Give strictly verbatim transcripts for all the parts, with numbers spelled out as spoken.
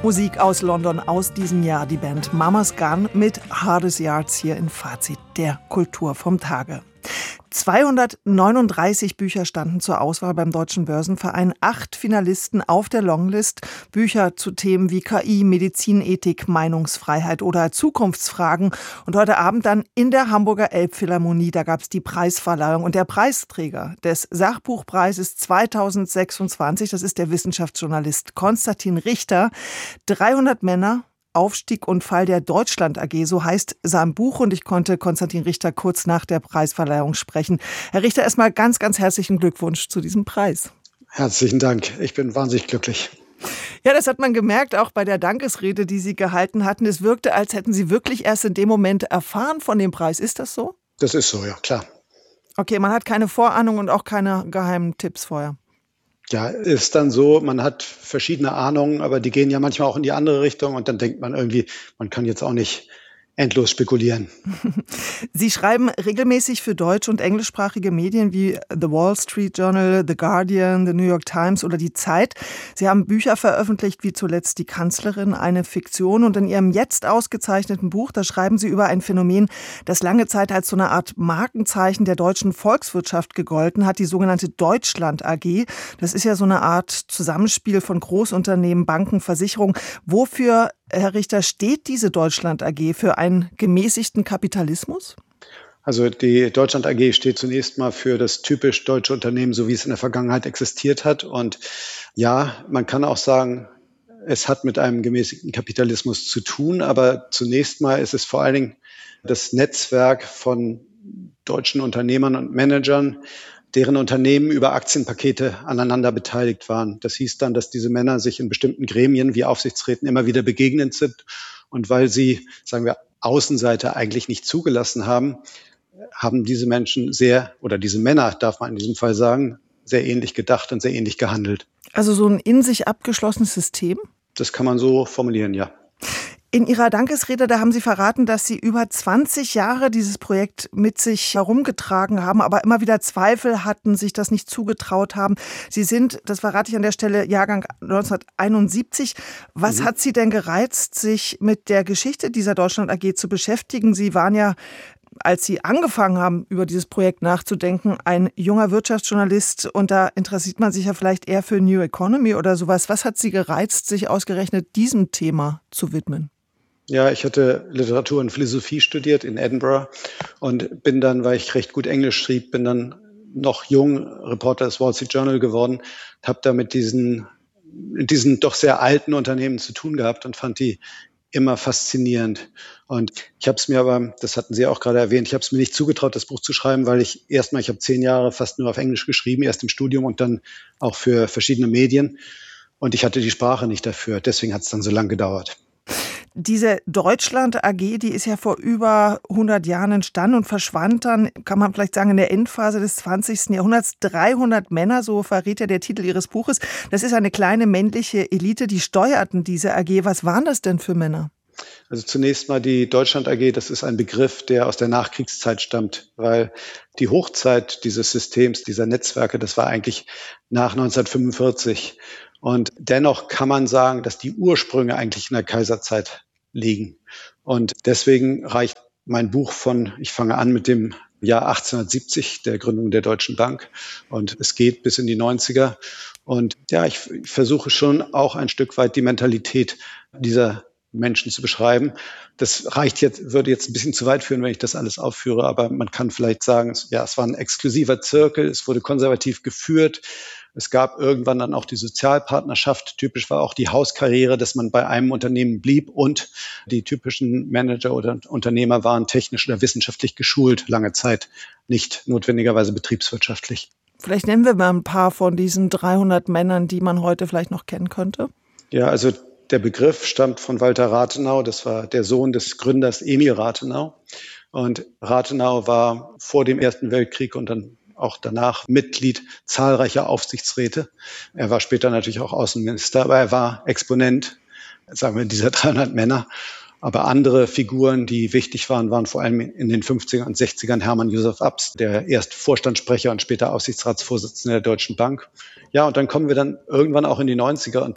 Musik aus London aus diesem Jahr, die Band Mama's Gun mit Hardest Yards hier in Fazit der Kultur vom Tage. zweihundertneununddreißig Bücher standen zur Auswahl beim Deutschen Börsenverein. Acht Finalisten auf der Longlist. Bücher zu Themen wie K I, Medizinethik, Meinungsfreiheit oder Zukunftsfragen. Und heute Abend dann in der Hamburger Elbphilharmonie, da gab es die Preisverleihung. Und der Preisträger des Sachbuchpreises zweitausendsechsundzwanzig, das ist der Wissenschaftsjournalist Konstantin Richter. dreihundert Männer, Aufstieg und Fall der Deutschland A G, so heißt sein Buch. Und ich konnte Konstantin Richter kurz nach der Preisverleihung sprechen. Herr Richter, erstmal ganz, ganz herzlichen Glückwunsch zu diesem Preis. Herzlichen Dank. Ich bin wahnsinnig glücklich. Ja, das hat man gemerkt, auch bei der Dankesrede, die Sie gehalten hatten. Es wirkte, als hätten Sie wirklich erst in dem Moment erfahren von dem Preis. Ist das so? Das ist so, ja, klar. Okay, man hat keine Vorahnung und auch keine geheimen Tipps vorher. Ja, ist dann so, man hat verschiedene Ahnungen, aber die gehen ja manchmal auch in die andere Richtung und dann denkt man irgendwie, man kann jetzt auch nicht endlos spekulieren. Sie schreiben regelmäßig für deutsch- und englischsprachige Medien wie The Wall Street Journal, The Guardian, The New York Times oder Die Zeit. Sie haben Bücher veröffentlicht, wie zuletzt Die Kanzlerin, eine Fiktion. Und in Ihrem jetzt ausgezeichneten Buch, da schreiben Sie über ein Phänomen, das lange Zeit als so eine Art Markenzeichen der deutschen Volkswirtschaft gegolten hat, die sogenannte Deutschland A G. Das ist ja so eine Art Zusammenspiel von Großunternehmen, Banken, Versicherungen. Wofür, Herr Richter, steht diese Deutschland A G? Für einen gemäßigten Kapitalismus? Also die Deutschland A G steht zunächst mal für das typisch deutsche Unternehmen, so wie es in der Vergangenheit existiert hat. Und ja, man kann auch sagen, es hat mit einem gemäßigten Kapitalismus zu tun. Aber zunächst mal ist es vor allen Dingen das Netzwerk von deutschen Unternehmern und Managern, deren Unternehmen über Aktienpakete aneinander beteiligt waren. Das hieß dann, dass diese Männer sich in bestimmten Gremien wie Aufsichtsräten immer wieder begegnet sind. Und weil sie, sagen wir, Außenseiter eigentlich nicht zugelassen haben, haben diese Menschen sehr, oder diese Männer, darf man in diesem Fall sagen, sehr ähnlich gedacht und sehr ähnlich gehandelt. Also so ein in sich abgeschlossenes System? Das kann man so formulieren, ja. In Ihrer Dankesrede, da haben Sie verraten, dass Sie über zwanzig Jahre dieses Projekt mit sich herumgetragen haben, aber immer wieder Zweifel hatten, sich das nicht zugetraut haben. Sie sind, das verrate ich an der Stelle, Jahrgang neunzehnhunderteinundsiebzig. Was mhm. hat Sie denn gereizt, sich mit der Geschichte dieser Deutschland A G zu beschäftigen? Sie waren ja, als Sie angefangen haben, über dieses Projekt nachzudenken, ein junger Wirtschaftsjournalist, und da interessiert man sich ja vielleicht eher für New Economy oder sowas. Was hat Sie gereizt, sich ausgerechnet diesem Thema zu widmen? Ja, ich hatte Literatur und Philosophie studiert in Edinburgh und bin dann, weil ich recht gut Englisch schrieb, bin dann noch jung Reporter des Wall Street Journal geworden, habe da mit diesen, diesen doch sehr alten Unternehmen zu tun gehabt und fand die immer faszinierend. Und ich habe es mir aber, das hatten Sie auch gerade erwähnt, ich habe es mir nicht zugetraut, das Buch zu schreiben, weil ich erstmal, ich habe zehn Jahre fast nur auf Englisch geschrieben, erst im Studium und dann auch für verschiedene Medien. Und ich hatte die Sprache nicht dafür. Deswegen hat es dann so lange gedauert. Diese Deutschland A G, die ist ja vor über hundert Jahren entstanden und verschwand dann, kann man vielleicht sagen, in der Endphase des zwanzigsten Jahrhunderts. dreihundert Männer, so verrät ja der Titel Ihres Buches. Das ist eine kleine männliche Elite, die steuerten diese A G. Was waren das denn für Männer? Also zunächst mal die Deutschland A G, das ist ein Begriff, der aus der Nachkriegszeit stammt, weil die Hochzeit dieses Systems, dieser Netzwerke, das war eigentlich nach neunzehnhundertfünfundvierzig. Und dennoch kann man sagen, dass die Ursprünge eigentlich in der Kaiserzeit liegen. Und deswegen reicht mein Buch von, ich fange an mit dem Jahr achtzehnhundertsiebzig, der Gründung der Deutschen Bank. Und es geht bis in die neunziger. Und ja, ich, ich versuche schon auch ein Stück weit die Mentalität dieser Menschen zu beschreiben. Das reicht jetzt, würde jetzt ein bisschen zu weit führen, wenn ich das alles aufführe, aber man kann vielleicht sagen, ja, es war ein exklusiver Zirkel, es wurde konservativ geführt. Es gab irgendwann dann auch die Sozialpartnerschaft. Typisch war auch die Hauskarriere, dass man bei einem Unternehmen blieb und die typischen Manager oder Unternehmer waren technisch oder wissenschaftlich geschult, lange Zeit, nicht notwendigerweise betriebswirtschaftlich. Vielleicht nennen wir mal ein paar von diesen dreihundert Männern, die man heute vielleicht noch kennen könnte. Ja, also der Begriff stammt von Walter Rathenau. Das war der Sohn des Gründers Emil Rathenau. Und Rathenau war vor dem Ersten Weltkrieg und dann auch danach Mitglied zahlreicher Aufsichtsräte. Er war später natürlich auch Außenminister, aber er war Exponent, sagen wir, dieser dreihundert Männer. Aber andere Figuren, die wichtig waren, waren vor allem in den fünfzigern und sechzigern Hermann Josef Abs, der erst Vorstandssprecher und später Aufsichtsratsvorsitzender der Deutschen Bank. Ja, und dann kommen wir dann irgendwann auch in die neunziger und da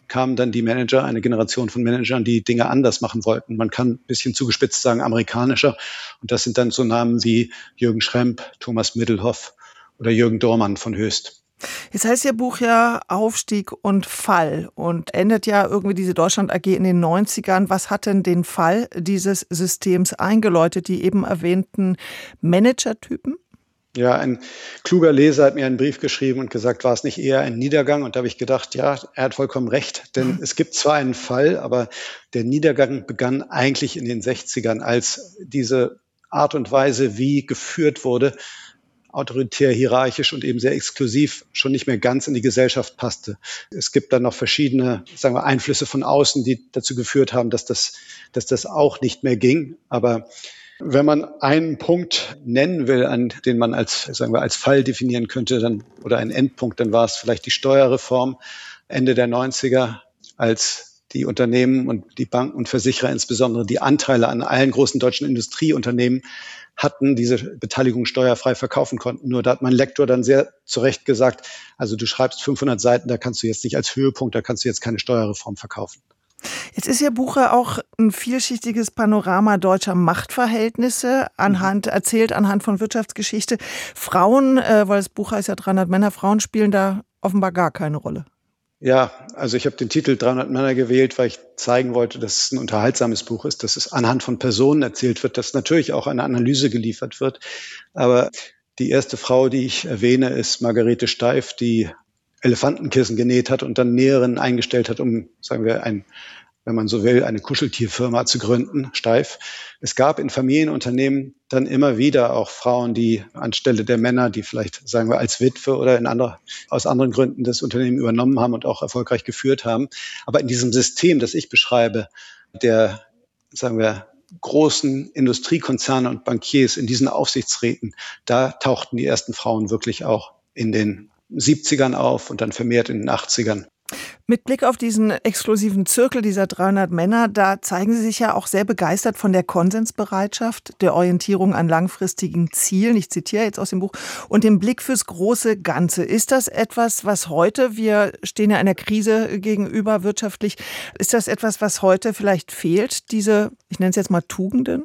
kamen dann die Manager, eine Generation von Managern, die Dinge anders machen wollten. Man kann ein bisschen zugespitzt sagen, amerikanischer. Und das sind dann so Namen wie Jürgen Schrempp, Thomas Middelhoff oder Jürgen Dohrmann von Höchst. Jetzt heißt Ihr Buch ja Aufstieg und Fall und endet ja irgendwie diese Deutschland A G in den neunzigern. Was hat denn den Fall dieses Systems eingeläutet, die eben erwähnten Managertypen? Ja, ein kluger Leser hat mir einen Brief geschrieben und gesagt, war es nicht eher ein Niedergang? Und da habe ich gedacht, ja, er hat vollkommen recht, denn es gibt zwar einen Fall, aber der Niedergang begann eigentlich in den sechzigern, als diese Art und Weise, wie geführt wurde, autoritär, hierarchisch und eben sehr exklusiv, schon nicht mehr ganz in die Gesellschaft passte. Es gibt dann noch verschiedene, sagen wir, Einflüsse von außen, die dazu geführt haben, dass das, dass das auch nicht mehr ging. Aber wenn man einen Punkt nennen will, an den man als, sagen wir, als Fall definieren könnte, dann, oder einen Endpunkt, dann war es vielleicht die Steuerreform Ende der neunziger, als die Unternehmen und die Banken und Versicherer insbesondere die Anteile an allen großen deutschen Industrieunternehmen hatten, diese Beteiligung steuerfrei verkaufen konnten. Nur da hat mein Lektor dann sehr zu Recht gesagt, also du schreibst fünfhundert Seiten, da kannst du jetzt nicht als Höhepunkt, da kannst du jetzt keine Steuerreform verkaufen. Jetzt ist Ihr Buch ja auch ein vielschichtiges Panorama deutscher Machtverhältnisse anhand, erzählt anhand von Wirtschaftsgeschichte. Frauen, äh, weil das Buch heißt ja dreihundert Männer, Frauen spielen da offenbar gar keine Rolle. Ja, also ich habe den Titel dreihundert Männer gewählt, weil ich zeigen wollte, dass es ein unterhaltsames Buch ist, dass es anhand von Personen erzählt wird, dass natürlich auch eine Analyse geliefert wird. Aber die erste Frau, die ich erwähne, ist Margarete Steif, die Elefantenkissen genäht hat und dann Näherinnen eingestellt hat, um, sagen wir, ein, wenn man so will, eine Kuscheltierfirma zu gründen, Steif. Es gab in Familienunternehmen dann immer wieder auch Frauen, die anstelle der Männer, die vielleicht, sagen wir, als Witwe oder in andere, aus anderen Gründen das Unternehmen übernommen haben und auch erfolgreich geführt haben. Aber in diesem System, das ich beschreibe, der, sagen wir, großen Industriekonzerne und Bankiers in diesen Aufsichtsräten, da tauchten die ersten Frauen wirklich auch in den siebzigern auf und dann vermehrt in den achtzigern. Mit Blick auf diesen exklusiven Zirkel dieser dreihundert Männer, da zeigen Sie sich ja auch sehr begeistert von der Konsensbereitschaft, der Orientierung an langfristigen Zielen, ich zitiere jetzt aus dem Buch, und dem Blick fürs große Ganze. Ist das etwas, was heute, wir stehen ja einer Krise gegenüber wirtschaftlich, ist das etwas, was heute vielleicht fehlt, diese, ich nenne es jetzt mal Tugenden?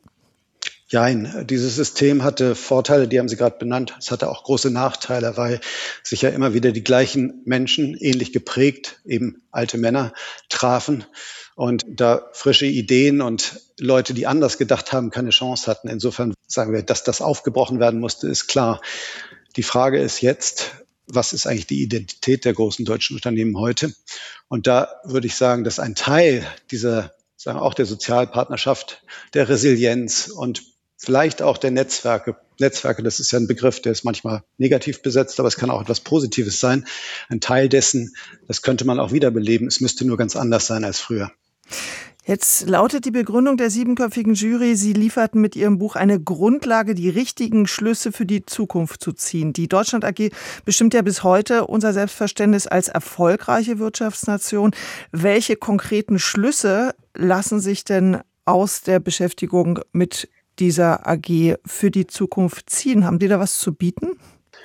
Nein, dieses System hatte Vorteile, die haben Sie gerade benannt. Es hatte auch große Nachteile, weil sich ja immer wieder die gleichen Menschen, ähnlich geprägt, eben alte Männer, trafen und da frische Ideen und Leute, die anders gedacht haben, keine Chance hatten. Insofern sagen wir, dass das aufgebrochen werden musste, ist klar. Die Frage ist jetzt, was ist eigentlich die Identität der großen deutschen Unternehmen heute? Und da würde ich sagen, dass ein Teil dieser, sagen wir auch der Sozialpartnerschaft, der Resilienz und vielleicht auch der Netzwerke. Netzwerke, das ist ja ein Begriff, der ist manchmal negativ besetzt, aber es kann auch etwas Positives sein. Ein Teil dessen, das könnte man auch wiederbeleben. Es müsste nur ganz anders sein als früher. Jetzt lautet die Begründung der siebenköpfigen Jury, Sie lieferten mit Ihrem Buch eine Grundlage, die richtigen Schlüsse für die Zukunft zu ziehen. Die Deutschland A G bestimmt ja bis heute unser Selbstverständnis als erfolgreiche Wirtschaftsnation. Welche konkreten Schlüsse lassen sich denn aus der Beschäftigung mit dieser A G für die Zukunft ziehen? Haben die da was zu bieten?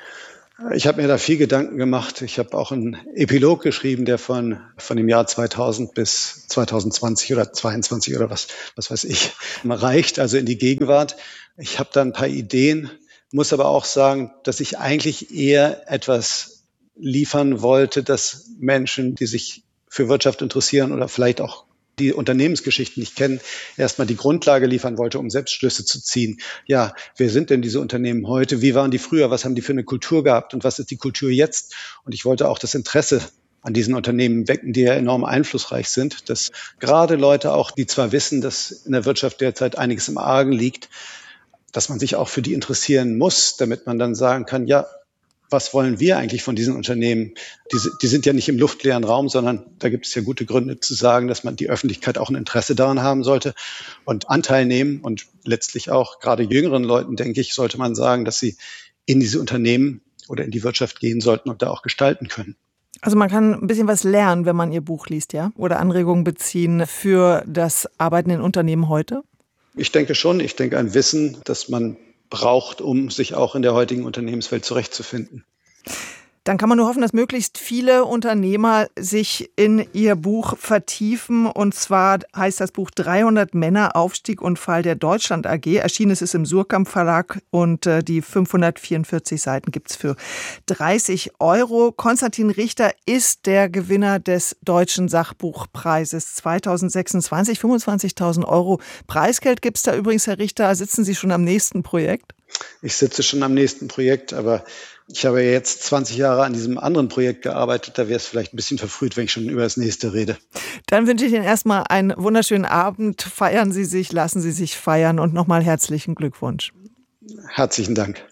Ich habe mir da viel Gedanken gemacht. Ich habe auch einen Epilog geschrieben, der von, von dem Jahr zweitausend bis zweitausendzwanzig oder zweiundzwanzig oder was, was weiß ich, reicht, also in die Gegenwart. Ich habe da ein paar Ideen, muss aber auch sagen, dass ich eigentlich eher etwas liefern wollte, dass Menschen, die sich für Wirtschaft interessieren oder vielleicht auch die Unternehmensgeschichten nicht kennen, erstmal die Grundlage liefern wollte, um Selbstschlüsse zu ziehen. Ja, wer sind denn diese Unternehmen heute? Wie waren die früher? Was haben die für eine Kultur gehabt? Und was ist die Kultur jetzt? Und ich wollte auch das Interesse an diesen Unternehmen wecken, die ja enorm einflussreich sind, dass gerade Leute auch, die zwar wissen, dass in der Wirtschaft derzeit einiges im Argen liegt, dass man sich auch für die interessieren muss, damit man dann sagen kann, ja, was wollen wir eigentlich von diesen Unternehmen? Die, die sind ja nicht im luftleeren Raum, sondern da gibt es ja gute Gründe zu sagen, dass man die Öffentlichkeit auch ein Interesse daran haben sollte und Anteil nehmen. Und letztlich auch gerade jüngeren Leuten, denke ich, sollte man sagen, dass sie in diese Unternehmen oder in die Wirtschaft gehen sollten und da auch gestalten können. Also man kann ein bisschen was lernen, wenn man Ihr Buch liest, ja? Oder Anregungen beziehen für das Arbeiten in Unternehmen heute? Ich denke schon. Ich denke ein Wissen, das man braucht, um sich auch in der heutigen Unternehmenswelt zurechtzufinden. Dann kann man nur hoffen, dass möglichst viele Unternehmer sich in Ihr Buch vertiefen. Und zwar heißt das Buch dreihundert Männer, Aufstieg und Fall der Deutschland A G. Erschienen ist es im Suhrkamp Verlag und die fünfhundertvierundvierzig Seiten gibt es für dreißig Euro. Konstantin Richter ist der Gewinner des Deutschen Sachbuchpreises zweitausendsechsundzwanzig. fünfundzwanzigtausend Euro Preisgeld gibt es da übrigens, Herr Richter. Sitzen Sie schon am nächsten Projekt? Ich sitze schon am nächsten Projekt, aber ich habe jetzt zwanzig Jahre an diesem anderen Projekt gearbeitet. Da wäre es vielleicht ein bisschen verfrüht, wenn ich schon über das nächste rede. Dann wünsche ich Ihnen erstmal einen wunderschönen Abend. Feiern Sie sich, lassen Sie sich feiern und nochmal herzlichen Glückwunsch. Herzlichen Dank.